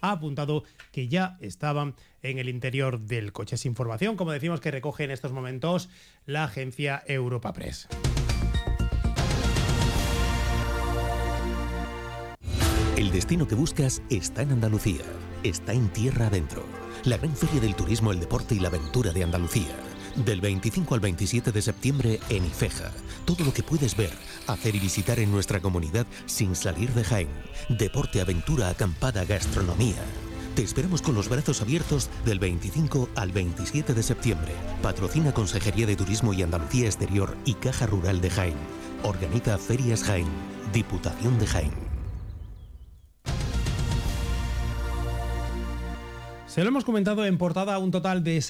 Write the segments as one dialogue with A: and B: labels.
A: ha apuntado que ya estaban en el interior del coche. Es información, como decimos, que recoge en estos momentos la agencia Europa Press.
B: El destino que buscas está en Andalucía, está en tierra adentro. La gran feria del turismo, el deporte y la aventura de Andalucía. Del 25 al 27 de septiembre en Ifeja. Todo lo que puedes ver, hacer y visitar en nuestra comunidad sin salir de Jaén. Deporte, aventura, acampada, gastronomía. Te esperamos con los brazos abiertos del 25 al 27 de septiembre. Patrocina Consejería de Turismo y Andalucía Exterior y Caja Rural de Jaén. Organiza Ferias Jaén. Diputación de Jaén.
A: Se lo hemos comentado en portada, un total de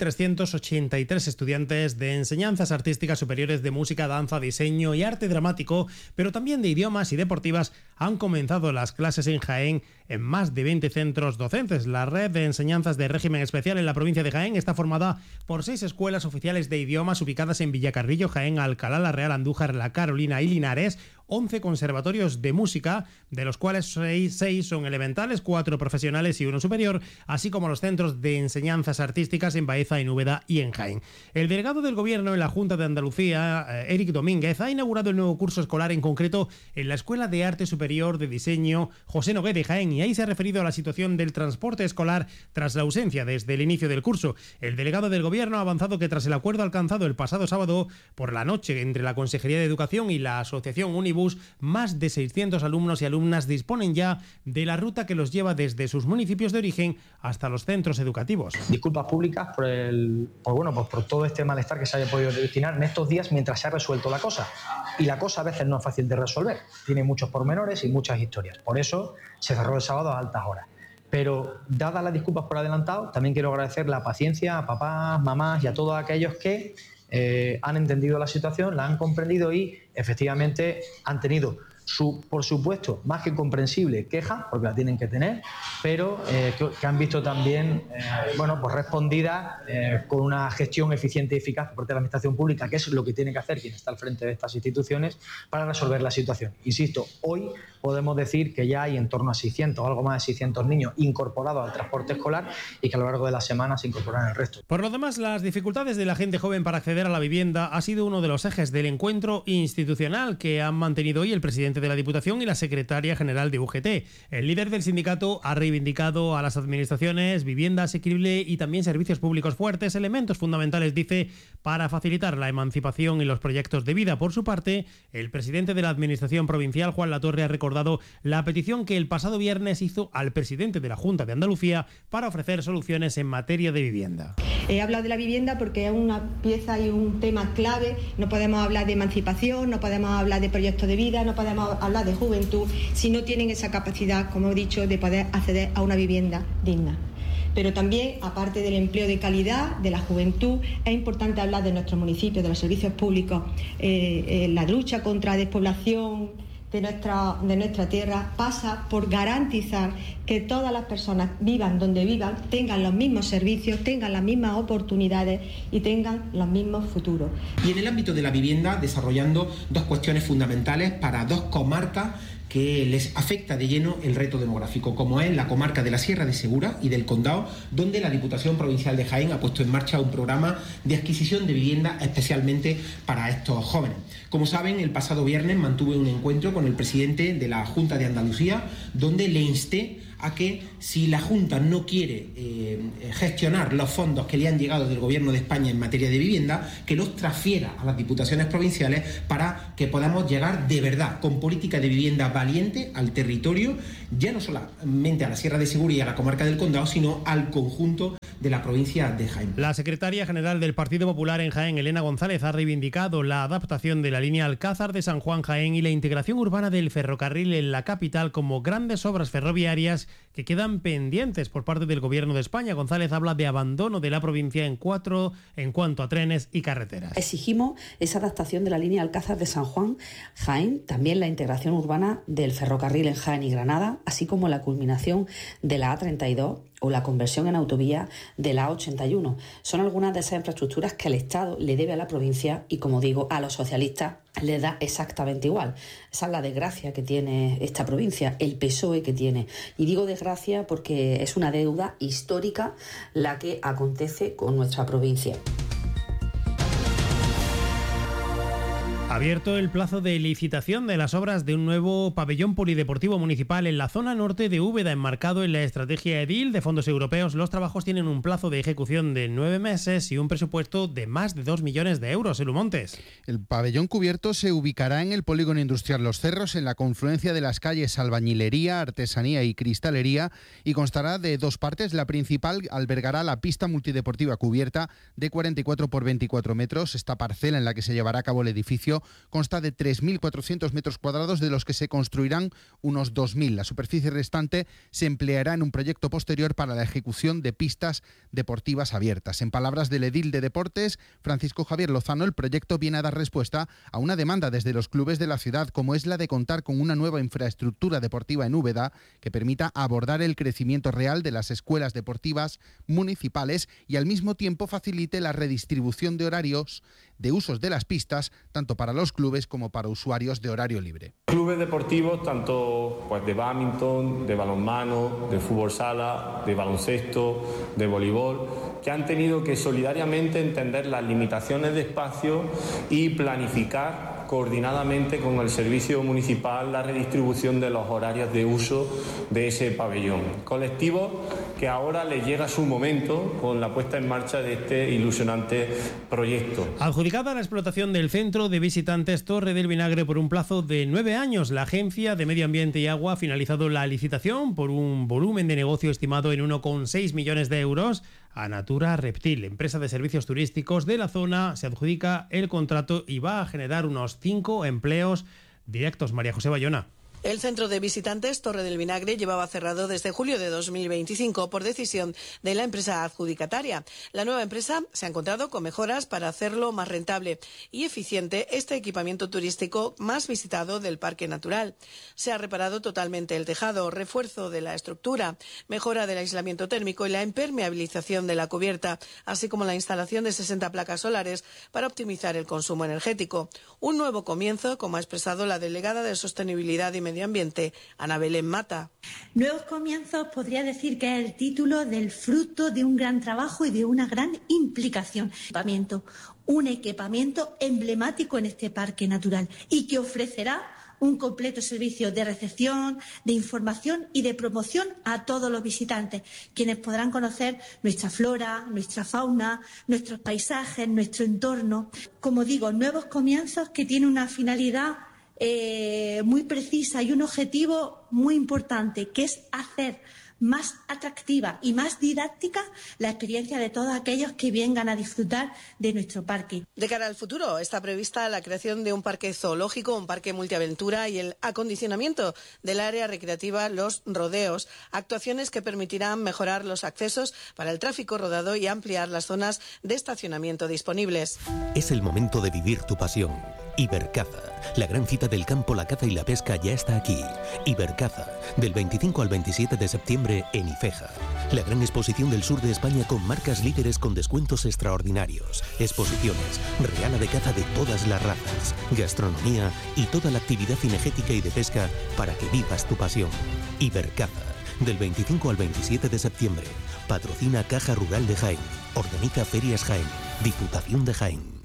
A: 6.383 estudiantes de enseñanzas artísticas superiores de música, danza, diseño y arte dramático, pero también de idiomas y deportivas, han comenzado las clases en Jaén en más de 20 centros docentes. La red de enseñanzas de régimen especial en la provincia de Jaén está formada por 6 escuelas oficiales de idiomas ubicadas en Villacarrillo, Jaén, Alcalá, La Real, Andújar, La Carolina y Linares, 11 conservatorios de música, de los cuales 6 son elementales, 4 profesionales y 1 superior, así como los centros de enseñanzas artísticas en Baeza, en Úbeda y en Jaén. El delegado del Gobierno en la Junta de Andalucía, Eric Domínguez, ha inaugurado el nuevo curso escolar, en concreto en la Escuela de Arte Superior de Diseño José Nogué de Jaén, y ahí se ha referido a la situación del transporte escolar tras la ausencia desde el inicio del curso. El delegado del Gobierno ha avanzado que tras el acuerdo alcanzado el pasado sábado por la noche entre la Consejería de Educación y la Asociación Unibus, más de 600 alumnos y alumnas disponen ya de la ruta que los lleva desde sus municipios de origen hasta los centros educativos.
C: Disculpas públicas por todo este malestar que se haya podido destinar en estos días mientras se ha resuelto la cosa. Y la cosa a veces no es fácil de resolver, tiene muchos pormenores y muchas historias. Por eso se cerró el sábado a altas horas. Pero, dadas las disculpas por adelantado, también quiero agradecer la paciencia a papás, mamás y a todos aquellos que han entendido la situación, la han comprendido y efectivamente han tenido su, por supuesto, más que comprensible queja, porque la tienen que tener, pero que han visto también respondida con una gestión eficiente y eficaz por parte de la Administración Pública, que es lo que tiene que hacer quien está al frente de estas instituciones para resolver la situación. Insisto, hoy podemos decir que ya hay en torno a 600 o algo más de 600 niños incorporados al transporte escolar y que a lo largo de la semana se incorporarán el resto.
A: Por lo demás, las dificultades de la gente joven para acceder a la vivienda ha sido uno de los ejes del encuentro institucional que han mantenido hoy el presidente de la Diputación y la secretaria general de UGT. El líder del sindicato ha reivindicado a las administraciones vivienda asequible y también servicios públicos fuertes, elementos fundamentales, dice, para facilitar la emancipación y los proyectos de vida. Por su parte, el presidente de la Administración Provincial, Juan Latorre, ha recordado la petición que el pasado viernes hizo al presidente de la Junta de Andalucía para ofrecer soluciones en materia de vivienda.
D: He hablado de la vivienda porque es una pieza y un tema clave. No podemos hablar de emancipación, no podemos hablar de proyectos de vida, no podemos hablar de juventud si no tienen esa capacidad, como he dicho, de poder acceder a una vivienda digna. Pero también, aparte del empleo de calidad, de la juventud, es importante hablar de nuestros municipios, de los servicios públicos, la lucha contra la despoblación de nuestra tierra pasa por garantizar que todas las personas vivan donde vivan, tengan los mismos servicios, tengan las mismas oportunidades y tengan los mismos futuros.
E: Y en el ámbito de la vivienda, desarrollando dos cuestiones fundamentales para dos comarcas que les afecta de lleno el reto demográfico, como es la comarca de la Sierra de Segura y del Condado, donde la Diputación Provincial de Jaén ha puesto en marcha un programa de adquisición de vivienda especialmente para estos jóvenes. Como saben, el pasado viernes mantuve un encuentro con el presidente de la Junta de Andalucía, donde le insté a que, si la Junta no quiere gestionar los fondos que le han llegado del Gobierno de España en materia de vivienda, que los transfiera a las diputaciones provinciales para que podamos llegar de verdad con política de vivienda valiente al territorio, ya no solamente a la Sierra de Segura y a la comarca del Condado, sino al conjunto de la provincia de Jaén.
A: La secretaria general del Partido Popular en Jaén, Elena González, ha reivindicado la adaptación de la línea Alcázar de San Juan Jaén y la integración urbana del ferrocarril en la capital como grandes obras ferroviarias que quedan pendientes por parte del Gobierno de España. González habla de abandono de la provincia en cuanto a trenes y carreteras.
F: Exigimos esa adaptación de la línea Alcázar de San Juan Jaén, también la integración urbana del ferrocarril en Jaén y Granada, así como la culminación de la A32 o la conversión en autovía de la A81. Son algunas de esas infraestructuras que el Estado le debe a la provincia y, como digo, a los socialistas les da exactamente igual. Esa es la desgracia que tiene esta provincia, el PSOE que tiene. Y digo desgracia porque es una deuda histórica la que acontece con nuestra provincia.
A: Abierto el plazo de licitación de las obras de un nuevo pabellón polideportivo municipal en la zona norte de Úbeda, enmarcado en la estrategia edil de fondos europeos. Los trabajos tienen un plazo de ejecución de 9 meses y un presupuesto de más de 2 millones de euros. Elu Montes.
G: El pabellón cubierto se ubicará en el polígono industrial Los Cerros, en la confluencia de las calles Albañilería, Artesanía y Cristalería, y constará de dos partes. La principal albergará la pista multideportiva cubierta de 44 por 24 metros. Esta parcela en la que se llevará a cabo el edificio consta de 3.400 metros cuadrados, de los que se construirán unos 2.000. La superficie restante se empleará en un proyecto posterior para la ejecución de pistas deportivas abiertas. En palabras del edil de Deportes, Francisco Javier Lozano, el proyecto viene a dar respuesta a una demanda desde los clubes de la ciudad, como es la de contar con una nueva infraestructura deportiva en Úbeda que permita abordar el crecimiento real de las escuelas deportivas municipales y al mismo tiempo facilite la redistribución de horarios de usos de las pistas, tanto para los clubes como para usuarios de horario libre.
H: Clubes deportivos tanto de bádminton, de balonmano, de fútbol sala, de baloncesto, de voleibol, que han tenido que solidariamente entender las limitaciones de espacio y planificar coordinadamente con el servicio municipal la redistribución de los horarios de uso de ese pabellón. Colectivo que ahora les llega su momento con la puesta en marcha de este ilusionante proyecto.
A: Adjudicada la explotación del centro de visitantes Torre del Vinagre por un plazo de 9 años, la Agencia de Medio Ambiente y Agua ha finalizado la licitación por un volumen de negocio estimado en 1,6 millones de euros. A Natura Reptil, empresa de servicios turísticos de la zona, se adjudica el contrato y va a generar unos 5 empleos directos. María José Bayona.
I: El centro de visitantes Torre del Vinagre llevaba cerrado desde julio de 2025 por decisión de la empresa adjudicataria. La nueva empresa se ha encontrado con mejoras para hacerlo más rentable y eficiente este equipamiento turístico más visitado del Parque Natural. Se ha reparado totalmente el tejado, refuerzo de la estructura, mejora del aislamiento térmico y la impermeabilización de la cubierta, así como la instalación de 60 placas solares para optimizar el consumo energético. Un nuevo comienzo, como ha expresado la delegada de Sostenibilidad y Medio Ambiente, Ana Belén Mata.
J: Nuevos comienzos podría decir que es el título del fruto de un gran trabajo y de una gran implicación. Un equipamiento emblemático en este parque natural y que ofrecerá un completo servicio de recepción, de información y de promoción a todos los visitantes, quienes podrán conocer nuestra flora, nuestra fauna, nuestros paisajes, nuestro entorno. Como digo, nuevos comienzos que tienen una finalidad muy precisa y un objetivo muy importante, que es hacer más atractiva y más didáctica la experiencia de todos aquellos que vengan a disfrutar de nuestro parque.
I: De cara al futuro, está prevista la creación de un parque zoológico, un parque multiaventura y el acondicionamiento del área recreativa Los Rodeos, actuaciones que permitirán mejorar los accesos para el tráfico rodado y ampliar las zonas de estacionamiento disponibles.
B: Es el momento de vivir tu pasión. Ibercaza, la gran cita del campo, la caza y la pesca ya está aquí. Ibercaza, del 25 al 27 de septiembre en Ifeja. La gran exposición del sur de España con marcas líderes con descuentos extraordinarios. Exposiciones, reala de caza de todas las razas, gastronomía y toda la actividad cinegética y de pesca para que vivas tu pasión. Ibercaza, del 25 al 27 de septiembre. Patrocina Caja Rural de Jaén. Organiza Ferias Jaén. Diputación de Jaén.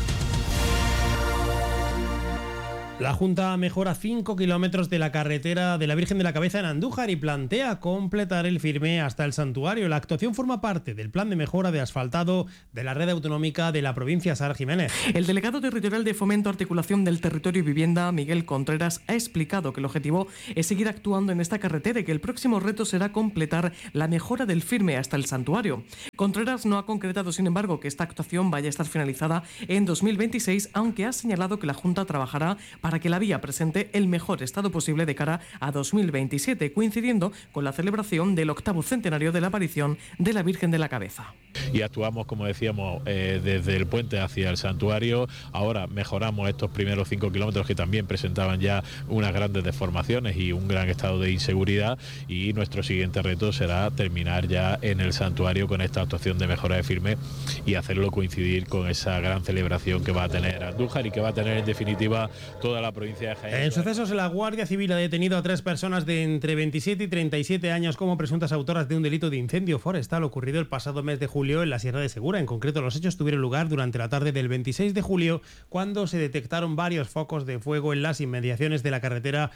A: La Junta mejora 5 kilómetros de la carretera de la Virgen de la Cabeza en Andújar y plantea completar el firme hasta el santuario. La actuación forma parte del plan de mejora de asfaltado de la red autonómica de la provincia Sara Jiménez.
K: El delegado territorial de Fomento, Articulación del Territorio y Vivienda, Miguel Contreras, ha explicado que el objetivo es seguir actuando en esta carretera y que el próximo reto será completar la mejora del firme hasta el santuario. Contreras no ha concretado, sin embargo, que esta actuación vaya a estar finalizada en 2026, aunque ha señalado que la Junta trabajará para para que la vía presente el mejor estado posible de cara a 2027, coincidiendo con la celebración del 8º centenario de la aparición de la Virgen de la Cabeza.
L: Y actuamos, como decíamos, desde el puente hacia el santuario. Ahora mejoramos estos primeros 5 kilómetros que también presentaban ya unas grandes deformaciones y un gran estado de inseguridad, y nuestro siguiente reto será terminar ya en el santuario con esta actuación de mejora de firme y hacerlo coincidir con esa gran celebración que va a tener Andújar y que va a tener en definitiva toda la provincia de Jaén.
A: En sucesos, la Guardia Civil ha detenido a 3 personas de entre 27 y 37 años como presuntas autoras de un delito de incendio forestal ocurrido el pasado mes de julio en la Sierra de Segura. En concreto, los hechos tuvieron lugar durante la tarde del 26 de julio, cuando se detectaron varios focos de fuego en las inmediaciones de la carretera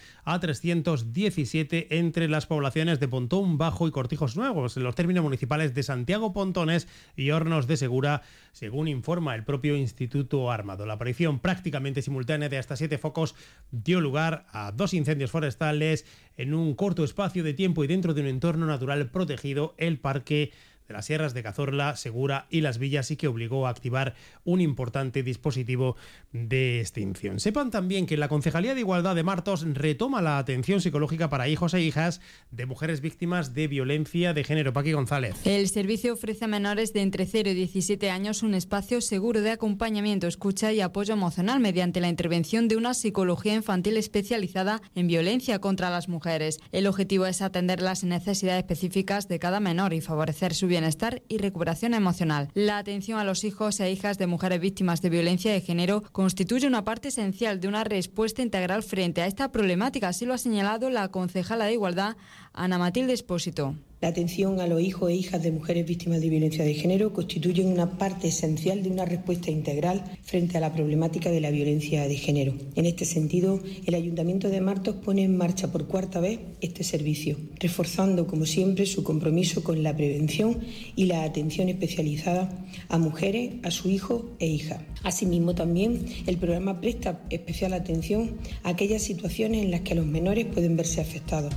A: A317 entre las poblaciones de Pontón Bajo y Cortijos Nuevos, en los términos municipales de Santiago Pontones y Hornos de Segura, según informa el propio Instituto Armado. La aparición prácticamente simultánea de hasta 7 focos dio lugar a 2 incendios forestales en un corto espacio de tiempo y dentro de un entorno natural protegido, el Parque de las Sierras de Cazorla, Segura y Las Villas, y que obligó a activar un importante dispositivo de extinción. Sepan también que la Concejalía de Igualdad de Martos retoma la atención psicológica para hijos e hijas de mujeres víctimas de violencia de género. Paqui González.
M: El servicio ofrece a menores de entre 0 y 17 años un espacio seguro de acompañamiento, escucha y apoyo emocional mediante la intervención de una psicología infantil especializada en violencia contra las mujeres. El objetivo es atender las necesidades específicas de cada menor y favorecer su bienestar y recuperación emocional. La atención a los hijos e hijas de mujeres víctimas de violencia de género constituye una parte esencial de una respuesta integral frente a esta problemática, así lo ha señalado la concejala de Igualdad, Ana Matilde Espósito.
N: La atención a los hijos e hijas de mujeres víctimas de violencia de género constituye una parte esencial de una respuesta integral frente a la problemática de la violencia de género. En este sentido, el Ayuntamiento de Martos pone en marcha por 4ª vez este servicio, reforzando, como siempre, su compromiso con la prevención y la atención especializada a mujeres, a sus hijos e hijas. Asimismo, también el programa presta especial atención a aquellas situaciones en las que los menores pueden verse afectados.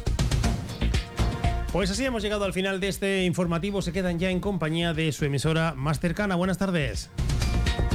A: Pues así hemos llegado al final de este informativo. Se quedan ya en compañía de su emisora más cercana. Buenas tardes.